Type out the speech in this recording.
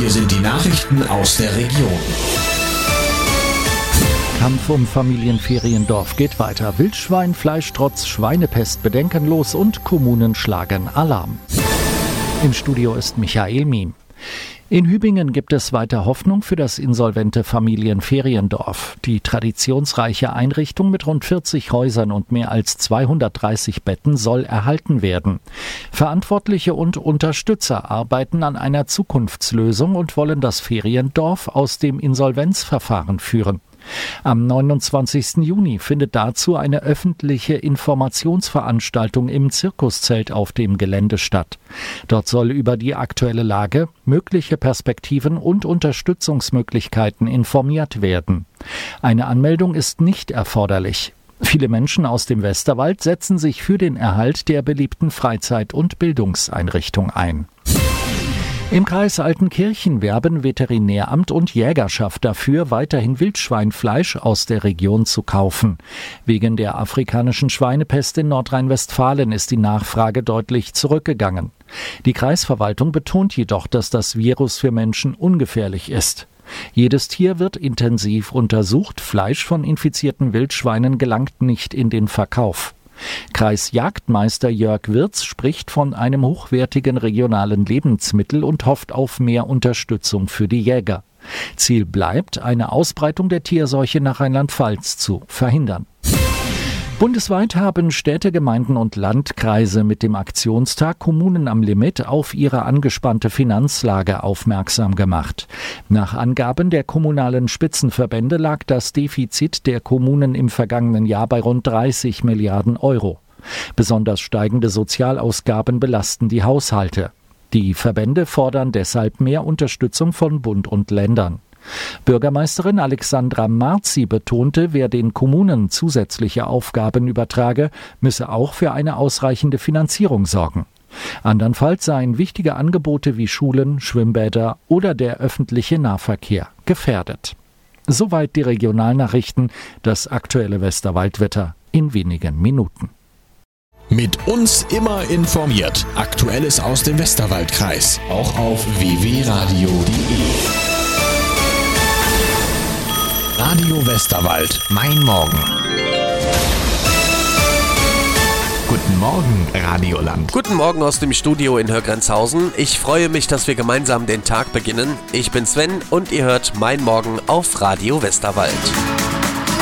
hier sind die Nachrichten aus der Region. Kampf um Familienferiendorf geht weiter. Wildschweinfleisch trotz Schweinepest bedenkenlos und Kommunen schlagen Alarm. Im Studio ist Michael Miem. In Hübingen gibt es weiter Hoffnung für das insolvente Familienferiendorf. Die traditionsreiche Einrichtung mit rund 40 Häusern und mehr als 230 Betten soll erhalten werden. Verantwortliche und Unterstützer arbeiten an einer Zukunftslösung und wollen das Feriendorf aus dem Insolvenzverfahren führen. Am 29. Juni findet dazu eine öffentliche Informationsveranstaltung im Zirkuszelt auf dem Gelände statt. Dort soll über die aktuelle Lage, mögliche Perspektiven und Unterstützungsmöglichkeiten informiert werden. Eine Anmeldung ist nicht erforderlich. Viele Menschen aus dem Westerwald setzen sich für den Erhalt der beliebten Freizeit- und Bildungseinrichtung ein. Im Kreis Altenkirchen werben Veterinäramt und Jägerschaft dafür, weiterhin Wildschweinfleisch aus der Region zu kaufen. Wegen der afrikanischen Schweinepest in Nordrhein-Westfalen ist die Nachfrage deutlich zurückgegangen. Die Kreisverwaltung betont jedoch, dass das Virus für Menschen ungefährlich ist. Jedes Tier wird intensiv untersucht, Fleisch von infizierten Wildschweinen gelangt nicht in den Verkauf. Kreisjagdmeister Jörg Wirz spricht von einem hochwertigen regionalen Lebensmittel und hofft auf mehr Unterstützung für die Jäger. Ziel bleibt, eine Ausbreitung der Tierseuche nach Rheinland-Pfalz zu verhindern. Bundesweit haben Städte, Gemeinden und Landkreise mit dem Aktionstag Kommunen am Limit auf ihre angespannte Finanzlage aufmerksam gemacht. Nach Angaben der kommunalen Spitzenverbände lag das Defizit der Kommunen im vergangenen Jahr bei rund 30 Milliarden Euro. Besonders steigende Sozialausgaben belasten die Haushalte. Die Verbände fordern deshalb mehr Unterstützung von Bund und Ländern. Bürgermeisterin Alexandra Marzi betonte, wer den Kommunen zusätzliche Aufgaben übertrage, müsse auch für eine ausreichende Finanzierung sorgen. Andernfalls seien wichtige Angebote wie Schulen, Schwimmbäder oder der öffentliche Nahverkehr gefährdet. Soweit die Regionalnachrichten, das aktuelle Westerwaldwetter in wenigen Minuten. Mit uns immer informiert. Aktuelles aus dem Westerwaldkreis. Auch auf www.radio.de. Radio Westerwald. Mein Morgen. Guten Morgen, Radioland. Guten Morgen aus dem Studio in Hörgrenzhausen. Ich freue mich, dass wir gemeinsam den Tag beginnen. Ich bin Sven und ihr hört Mein Morgen auf Radio Westerwald.